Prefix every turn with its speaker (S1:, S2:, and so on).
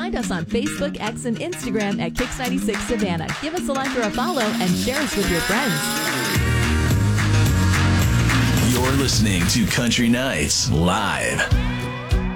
S1: Find us on Facebook, X, and Instagram at Kix96 Savannah. Give us a like or a follow and share us with your friends.
S2: You're listening to Country Nights Live.